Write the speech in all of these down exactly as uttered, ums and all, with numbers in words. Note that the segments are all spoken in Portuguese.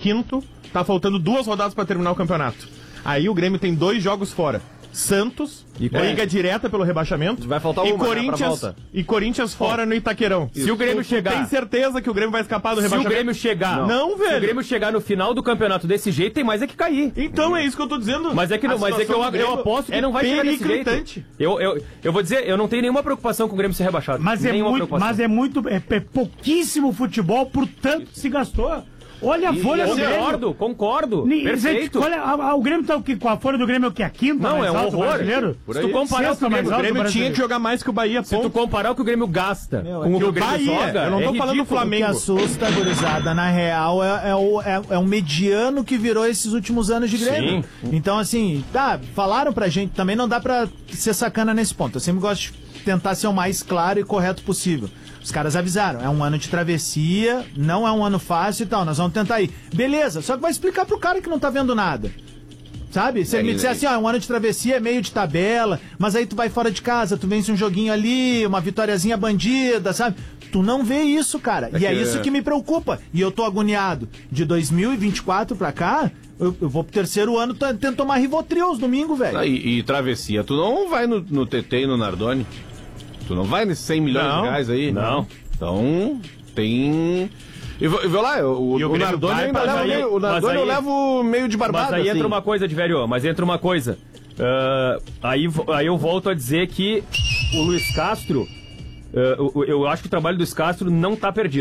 quinto, tá faltando duas rodadas pra terminar o campeonato. Aí o Grêmio tem dois jogos fora. Santos, e briga direta pelo rebaixamento. Vai faltar e uma, Corinthians, né, volta. E Corinthians fora no Itaquerão. Se o Grêmio tu, chegar... Tem certeza que o Grêmio vai escapar do Se rebaixamento? o Grêmio chegar... Não, não, velho. Se o Grêmio chegar no final do campeonato desse jeito, tem mais é que cair. Então é isso que eu tô dizendo. Mas é que, não, mas é que eu, eu aposto que é não vai chegar desse jeito. Eu, eu, eu vou dizer, eu não tenho nenhuma preocupação com o Grêmio ser rebaixado. Mas é muito, mas é muito, é, é pouquíssimo futebol, por tanto que se gastou. Olha a e, folha e do Grêmio. Concordo, concordo. Ni, perfeito. Olha, a, a, o Grêmio tá o que? Com a folha do Grêmio é o que? A quinta não, mais é um alta horror. Brasileiro? Se tu comparar Sexta o Grêmio, mais o Grêmio tinha que jogar mais que o Bahia. Se tu comparar o que o Grêmio gasta Meu, com o que o Grêmio Bahia, joga, eu não tô é falando do Flamengo. O que assusta, gurizada, na real, é, é, o, é, é um mediano que virou esses últimos anos de Grêmio. Sim. Então, assim, tá, falaram pra gente, também não dá pra ser sacana nesse ponto. Eu sempre gosto de tentar ser o mais claro e correto possível. Os caras avisaram, é um ano de travessia, não é um ano fácil e tal, nós vamos tentar ir. Beleza, só que vai explicar pro cara que não tá vendo nada. Sabe? Se ele me disser assim, ó, é um ano de travessia, é meio de tabela, mas aí tu vai fora de casa, tu vence um joguinho ali, uma vitóriazinha bandida, sabe? Tu não vê isso, cara. É e é isso que me preocupa. E eu tô agoniado. De dois mil e vinte e quatro pra cá, eu, eu vou pro terceiro ano tentando tomar Rivotril aos domingos, velho. E, e travessia, tu não vai no, no T T e no Nardoni? Tu não vai nesses cem milhões não, de reais aí? Não. Então, tem... E vou, e vou lá, o, o, o Nardoni ainda leva aí, meio, o Nardoni aí, eu levo meio de barbada. Mas aí assim. entra uma coisa, de velho, mas entra uma coisa. Uh, aí, aí eu volto a dizer que o Luiz Castro, uh, eu, eu acho que o trabalho do Luiz Castro não tá perdido.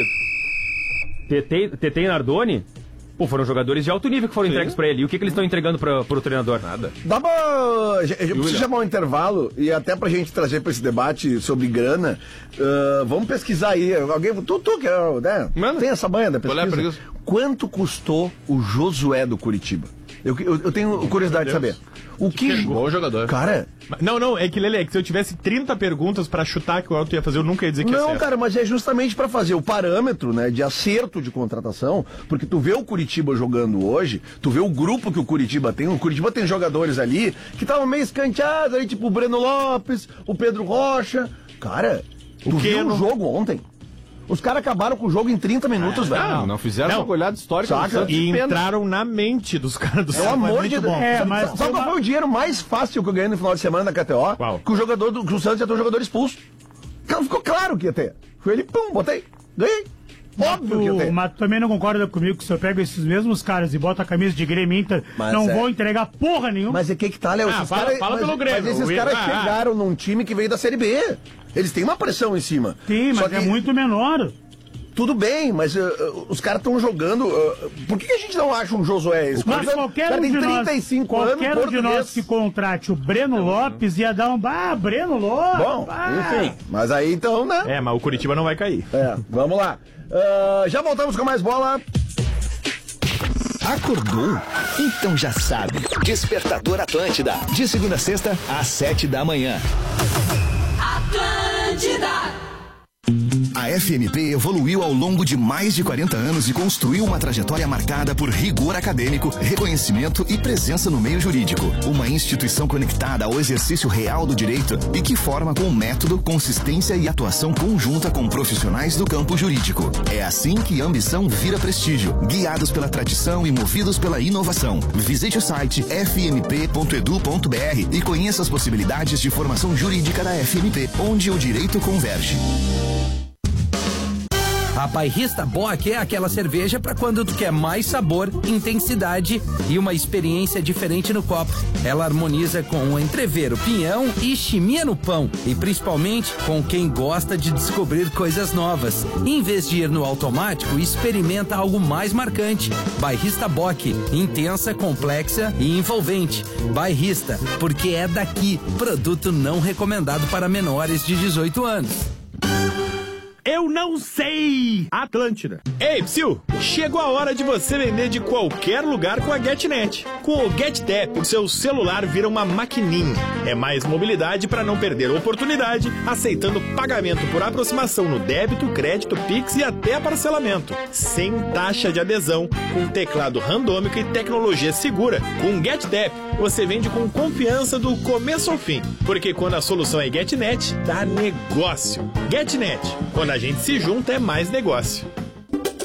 T T e Nardoni, pô, foram jogadores de alto nível que foram Sim. entregues pra ele. E o que, que eles estão entregando pra, pro treinador? Nada. Dá pra... Eu preciso chamar um intervalo e até pra gente trazer pra esse debate sobre grana, uh, vamos pesquisar aí. Alguém... Tu, tu que é, né? Mano, tem essa manha da pesquisa? Quanto custou o Josué do Curitiba? Eu, eu, eu tenho curiosidade de saber. O que... que bom jogador. Cara... Não, não, é que, Lele, é que se eu tivesse trinta perguntas pra chutar que o Alto ia fazer, eu nunca ia dizer que ia Não, certo. cara, mas é justamente pra fazer o parâmetro, né, de acerto de contratação, porque tu vê o Curitiba jogando hoje, tu vê o grupo que o Curitiba tem, o Curitiba tem jogadores ali que estavam meio escanteados, aí, tipo o Breno Lopes, o Pedro Rocha. Cara, tu o viu no... o jogo ontem? Os caras acabaram com o jogo em trinta minutos, velho. Não, não fizeram não. uma olhada histórica. Saca? E entraram na mente dos caras do Pelo amor de Deus. É, sabe mas sabe qual foi o dinheiro mais fácil que eu ganhei no final de semana na K T O? Qual? Que o jogador do que o Santos ia ter um jogador expulso. Ficou claro que ia ter. Foi ele, pum, botei. Ganhei. Óbvio que ia ter. Mas tu também não concorda comigo que se eu pego esses mesmos caras e boto a camisa de Grêmio Inter, mas não é. vou entregar porra nenhuma. Mas é que que tá, Léo? Ah, esses fala, cara, fala mas, pelo Grêmio. Mas esses caras ah, chegaram ah. num time que veio da Série B. Eles têm uma pressão em cima. Sim, mas Só que é muito menor. Tudo bem, mas uh, uh, os caras estão jogando. Uh, por que, que a gente não acha um Josué esse? Mas qualquer um tem de trinta e cinco nós, anos, qualquer um de nós que contrate o Breno Lopes ia dar um. Ah, Breno Lopes! Bom, ah. enfim. Mas aí então, né? É, mas o Curitiba não vai cair. É, vamos lá. Uh, já voltamos com mais bola. Acordou? Então já sabe. Despertador Atlântida. De segunda a sexta, às sete da manhã. Atlântida. A F M P evoluiu ao longo de mais de quarenta anos e construiu uma trajetória marcada por rigor acadêmico, reconhecimento e presença no meio jurídico. Uma instituição conectada ao exercício real do direito e que forma com método, consistência e atuação conjunta com profissionais do campo jurídico. É assim que a ambição vira prestígio, guiados pela tradição e movidos pela inovação. Visite o site f m p ponto e d u ponto b r e conheça as possibilidades de formação jurídica da F M P, onde o direito converge. A Bairrista Bock é aquela cerveja para quando tu quer mais sabor, intensidade e uma experiência diferente no copo. Ela harmoniza com o entrevero, pinhão e chimia no pão. E principalmente com quem gosta de descobrir coisas novas. Em vez de ir no automático, experimenta algo mais marcante. Bairrista Bock, intensa, complexa e envolvente. Bairrista, porque é daqui. Produto não recomendado para menores de dezoito anos. Eu não sei! Atlântida. Ei, Psyu! Chegou a hora de você vender de qualquer lugar com a GetNet. Com o GetTap, o seu celular vira uma maquininha. É mais mobilidade para não perder oportunidade, aceitando pagamento por aproximação no débito, crédito, Pix e até parcelamento. Sem taxa de adesão, com teclado randômico e tecnologia segura. Com o GetTap, você vende com confiança do começo ao fim. Porque quando a solução é GetNet, dá negócio. GetNet. Quando a gente se junta, é mais negócio.